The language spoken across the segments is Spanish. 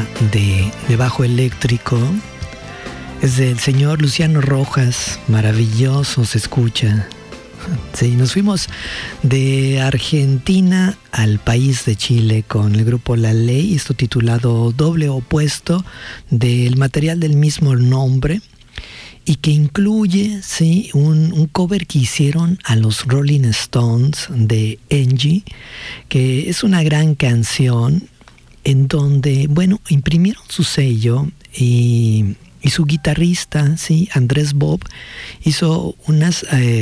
de bajo eléctrico es del señor Luciano Rojas. Maravilloso se escucha. Sí, nos fuimos de Argentina al país de Chile con el grupo La Ley, esto titulado Doble Opuesto, del material del mismo nombre, y que incluye, sí, un cover que hicieron a los Rolling Stones de Angie, que es una gran canción en donde, bueno, imprimieron su sello y su guitarrista, sí, Andrés Bob, hizo unas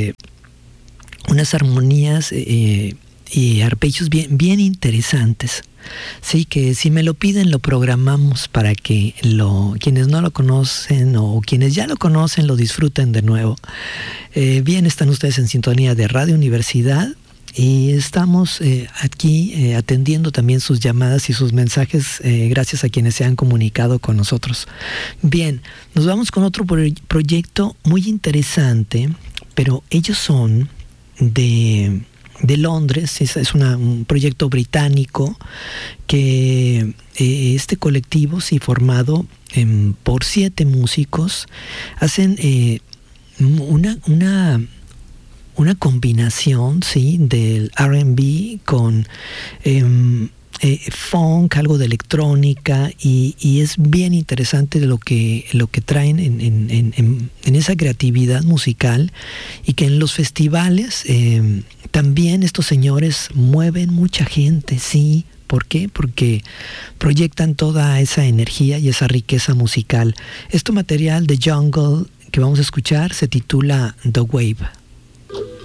armonías y arpegios bien interesantes. Sí, que si me lo piden lo programamos para que quienes no lo conocen o quienes ya lo conocen lo disfruten de nuevo. Bien, están ustedes en sintonía de Radio Universidad y estamos aquí atendiendo también sus llamadas y sus mensajes, gracias a quienes se han comunicado con nosotros. Bien, nos vamos con otro proyecto muy interesante, pero ellos son de Londres. Es un proyecto británico que este colectivo, sí, formado por 7 músicos, hacen una combinación, sí, del R&B con funk, algo de electrónica, y es bien interesante lo que traen en esa creatividad musical, y que en los festivales también estos señores mueven mucha gente, sí. ¿Por qué? Porque proyectan toda esa energía y esa riqueza musical. Este material de Jungle que vamos a escuchar se titula The Wave.